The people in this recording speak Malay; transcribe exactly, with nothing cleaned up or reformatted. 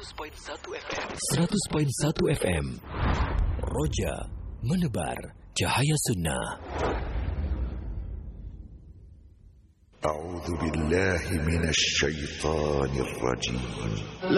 seratus perpuluhan satu F M. Roja menebar cahaya sunnah. A'udzu billahi minasy syaithanir rajim.